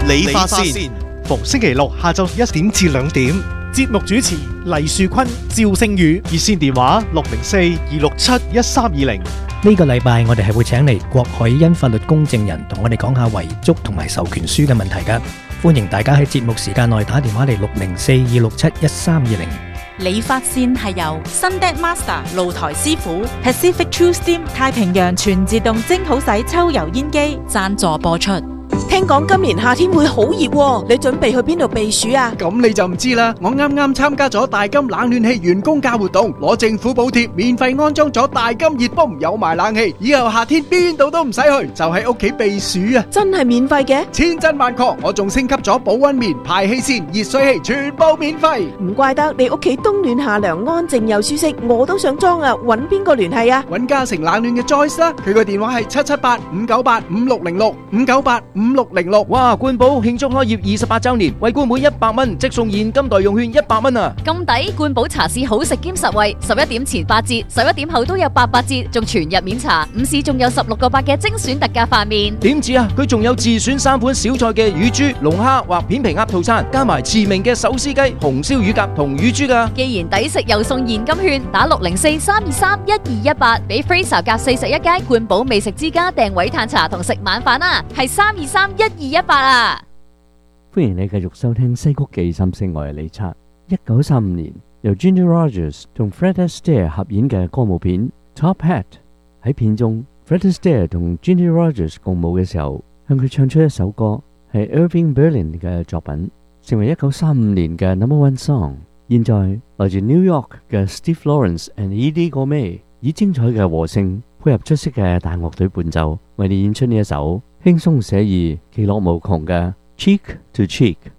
理髮線， 逢星期六下晝1點至2點。 節目主持黎樹坤、趙聖宇， 熱線電話604-267-1320。 呢個禮拜我哋係會請嚟郭海欣法律公證人同我哋講下遺囑同埋授權書嘅問題㗎。歡迎大家喺節目時間內打電話嚟604-267-1320。 理髮線係由 Sundet Master 露台師傅 Pacific True Steam 太平洋全自動蒸好洗抽油煙機贊助播出。 聽講今年夏天會好熱喎，你準備去邊度避暑啊？ 咁你就唔知啦，我啱啱參加咗大金冷暖氣員工價活動，攞政府補貼，免費安裝咗大金熱泵，有埋冷氣，以後夏天邊度都唔使去，就喺屋企避暑啊！ 真係免費嘅？ 千真萬確，我仲升級咗保溫棉、排氣扇、熱水器，全部免費。 唔怪得你屋企冬暖夏涼，安靜又舒適，我都想裝啊！搵邊個聯繫啊？ 搵嘉誠冷暖嘅 Joyce 啦，佢個電話係778-598-5606，598-5606。 哇！冠寶慶祝開業28周年，為冠每100蚊即送現金代用券100蚊啊！ 咁抵！冠寶茶市好食兼實惠，11點前8折，11點後都有88折，仲全日免茶。午市仲有16個8嘅精選特價飯麵。 點止啊！佢仲有自選3款小菜嘅乳豬、龍蝦或片皮鴨套餐，加埋馳名嘅手撕雞、紅燒乳鴿同乳豬㗎。 既然抵食又送現金券，打604-323-1218，俾 Fraser 隔41街冠寶美食之家訂位嘆茶同食晚飯啊！係323-1218啊！ 歡迎你繼續收聽西谷記心聲，我係李察。1935年由 Ginger Rogers 同 Fred Astaire 合演嘅歌舞片 Top Hat， 喺片中 Fred Astaire 同 Ginger Rogers 共舞嘅時候，向佢唱出一首歌，係 Irving Berlin 嘅作品，成為1935年嘅 No.1 song。現在來自 New York 嘅 Steve Lawrence and Eddie Gourmet 以精彩嘅和聲配合出色嘅大樂隊伴奏，為你演出呢一首輕鬆寫意、其樂無窮嘅 Cheek to Cheek。